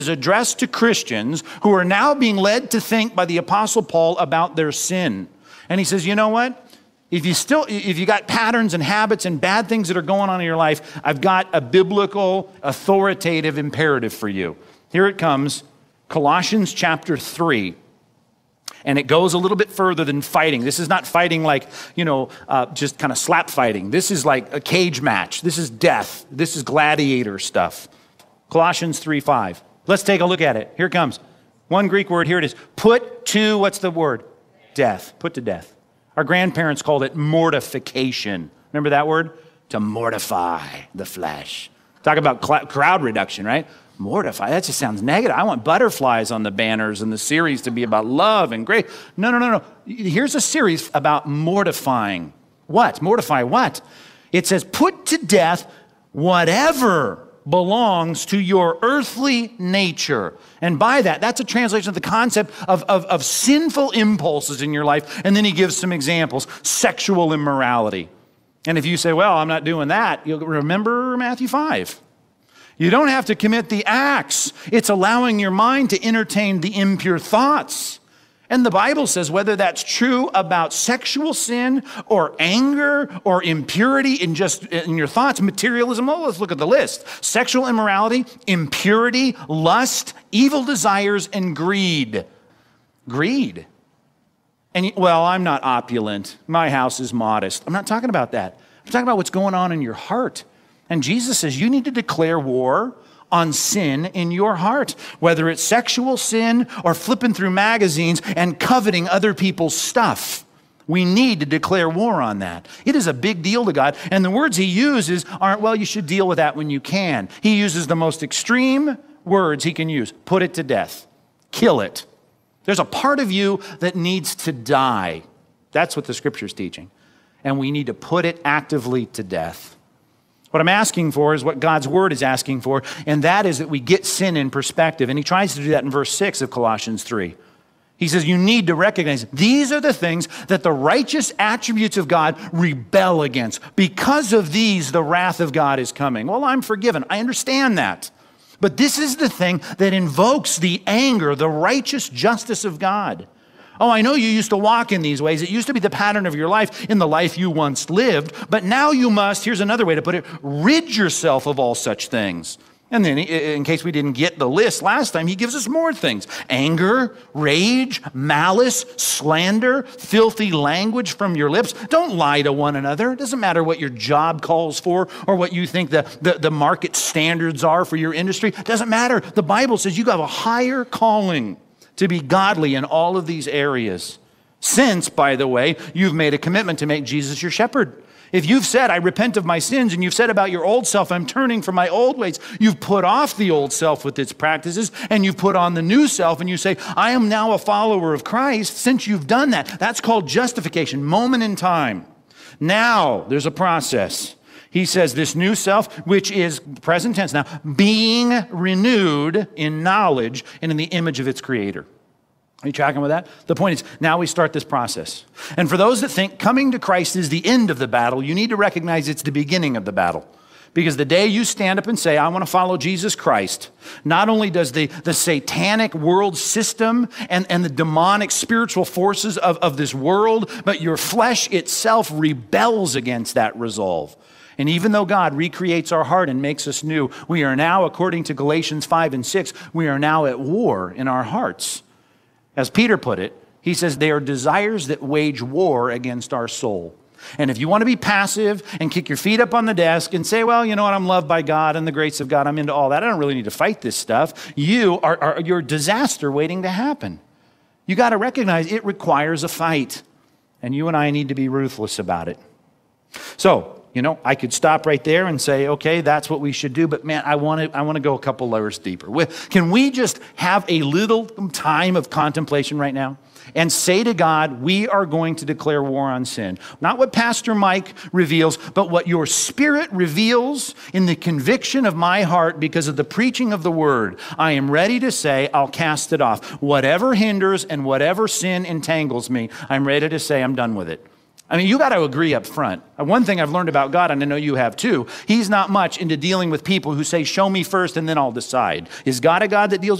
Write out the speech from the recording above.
is addressed to Christians who are now being led to think by the Apostle Paul about their sin. And he says, you know what? If you got patterns and habits and bad things that are going on in your life, I've got a biblical, authoritative imperative for you. Here it comes, Colossians chapter 3. And it goes a little bit further than fighting. This is not fighting like, just kind of slap fighting. This is like a cage match. This is death. This is gladiator stuff. Colossians 3:5. Let's take a look at it. Here it comes. One Greek word, here it is. Put to, what's the word? Death. Put to death. Our grandparents called it mortification. Remember that word? To mortify the flesh. Talk about crowd reduction, right? Mortify, that just sounds negative. I want butterflies on the banners and the series to be about love and grace. No. Here's a series about mortifying. What? Mortify what? It says, put to death whatever belongs to your earthly nature. And by that, that's a translation of the concept of sinful impulses in your life. And then he gives some examples. Sexual immorality. And if you say, well, I'm not doing that, you'll remember Matthew 5. You don't have to commit the acts. It's allowing your mind to entertain the impure thoughts. And the Bible says whether that's true about sexual sin or anger or impurity in your thoughts, materialism, well, let's look at the list. Sexual immorality, impurity, lust, evil desires, and greed. Greed. And, well, I'm not opulent. My house is modest. I'm not talking about that. I'm talking about what's going on in your heart. And Jesus says you need to declare war on sin in your heart, whether it's sexual sin or flipping through magazines and coveting other people's stuff. We need to declare war on that. It is a big deal to God. And the words he uses aren't, well, you should deal with that when you can. He uses the most extreme words he can use. Put it to death. Kill it. There's a part of you that needs to die. That's what the scripture's teaching. And we need to put it actively to death. What I'm asking for is what God's word is asking for, and that is that we get sin in perspective. And he tries to do that in verse 6 of Colossians 3. He says you need to recognize these are the things that the righteous attributes of God rebel against. Because of these, the wrath of God is coming. Well, I'm forgiven. I understand that. But this is the thing that invokes the anger, the righteous justice of God. Oh, I know you used to walk in these ways. It used to be the pattern of your life in the life you once lived. But now you must, here's another way to put it, rid yourself of all such things. And then, in case we didn't get the list last time, he gives us more things. Anger, rage, malice, slander, filthy language from your lips. Don't lie to one another. It doesn't matter what your job calls for or what you think the market standards are for your industry. It doesn't matter. The Bible says you have a higher calling to be godly in all of these areas. Since, by the way, you've made a commitment to make Jesus your shepherd. If you've said, I repent of my sins, and you've said about your old self, I'm turning from my old ways, you've put off the old self with its practices, and you've put on the new self, and you say, I am now a follower of Christ. Since you've done that, that's called justification, moment in time. Now, there's a process. He says this new self, which is present tense now, being renewed in knowledge and in the image of its creator. Are you tracking with that? The point is, now we start this process. And for those that think coming to Christ is the end of the battle, you need to recognize it's the beginning of the battle. Because the day you stand up and say, I want to follow Jesus Christ, not only does the satanic world system and the demonic spiritual forces of this world, but your flesh itself rebels against that resolve. And even though God recreates our heart and makes us new, we are now, according to Galatians 5 and 6, we are now at war in our hearts. As Peter put it, he says they are desires that wage war against our soul. And if you want to be passive and kick your feet up on the desk and say, well, you know what, I'm loved by God and the grace of God, I'm into all that, I don't really need to fight this stuff, you're a disaster waiting to happen. You got to recognize it requires a fight. And you and I need to be ruthless about it. So, I could stop right there and say, okay, that's what we should do. But man, I want to go a couple layers deeper. Can we just have a little time of contemplation right now and say to God, we are going to declare war on sin? Not what Pastor Mike reveals, but what your spirit reveals in the conviction of my heart because of the preaching of the word. I am ready to say, I'll cast it off. Whatever hinders and whatever sin entangles me, I'm ready to say I'm done with it. I mean, you got to agree up front. One thing I've learned about God, and I know you have too, he's not much into dealing with people who say, show me first and then I'll decide. Is God a God that deals